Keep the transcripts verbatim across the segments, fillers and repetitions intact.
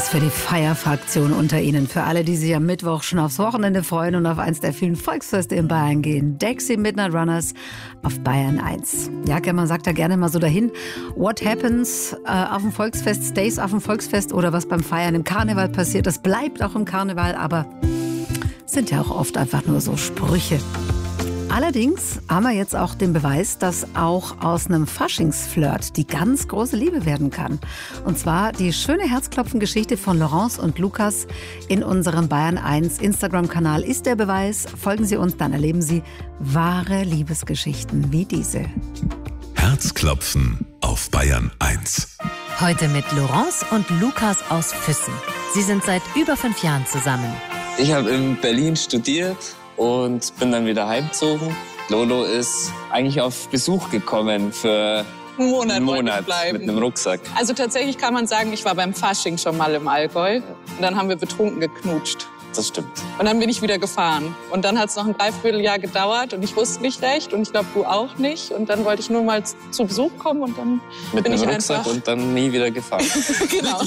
für die Feierfraktion unter Ihnen. Für alle, die sich am Mittwoch schon aufs Wochenende freuen und auf eins der vielen Volksfeste in Bayern gehen. Dexy Midnight Runners auf Bayern eins. Ja, man sagt da gerne mal so dahin, what happens äh, auf dem Volksfest, stays auf dem Volksfest, oder was beim Feiern im Karneval passiert, das bleibt auch im Karneval, aber sind ja auch oft einfach nur so Sprüche. Allerdings haben wir jetzt auch den Beweis, dass auch aus einem Faschingsflirt die ganz große Liebe werden kann. Und zwar die schöne Herzklopfen-Geschichte von Laurence und Lukas in unserem Bayern eins Instagram-Kanal ist der Beweis. Folgen Sie uns, dann erleben Sie wahre Liebesgeschichten wie diese. Herzklopfen auf Bayern eins. Heute mit Laurence und Lukas aus Füssen. Sie sind seit über fünf Jahren zusammen. Ich habe in Berlin studiert und bin dann wieder heimgezogen. Lolo ist eigentlich auf Besuch gekommen für einen Monat, einen Monat bleiben. mit einem Rucksack. Also tatsächlich kann man sagen, ich war beim Fasching schon mal im Allgäu. Und dann haben wir betrunken geknutscht. Das stimmt. Und dann bin ich wieder gefahren. Und dann hat es noch ein Dreivierteljahr gedauert und ich wusste nicht recht und ich glaube, du auch nicht. Und dann wollte ich nur mal zu Besuch kommen und dann mit bin einem ich Rucksack einfach... und dann nie wieder gefahren. Genau.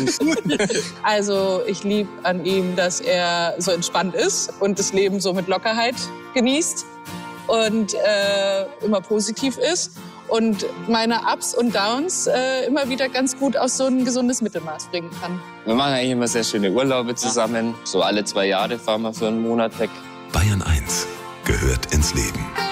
Also ich liebe an ihm, dass er so entspannt ist und das Leben so mit Lockerheit genießt und äh, immer positiv ist. Und meine Ups und Downs äh, immer wieder ganz gut auf so ein gesundes Mittelmaß bringen kann. Wir machen eigentlich immer sehr schöne Urlaube zusammen. So alle zwei Jahre fahren wir für einen Monat weg. Bayern eins gehört ins Leben.